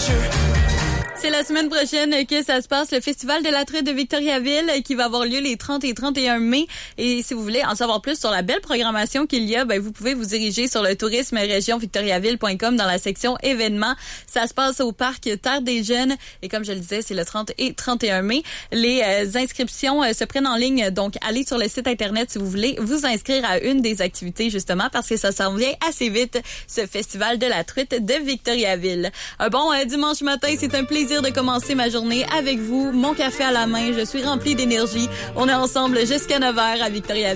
C'est la semaine prochaine que ça se passe, le Festival de la truite de Victoriaville qui va avoir lieu les 30 et 31 mai. Et si vous voulez en savoir plus sur la belle programmation qu'il y a, vous pouvez vous diriger sur le tourisme-région-victoriaville.com dans la section événements. Ça se passe au parc Terre des Jeunes et comme je le disais, c'est le 30 et 31 mai. Les inscriptions se prennent en ligne, donc allez sur le site internet si vous voulez vous inscrire à une des activités justement parce que ça s'en vient assez vite, ce Festival de la truite de Victoriaville. Un bon dimanche matin, c'est un plaisir de commencer ma journée avec vous, mon café à la main, je suis remplie d'énergie. On est ensemble jusqu'à 9h à Victoriaville.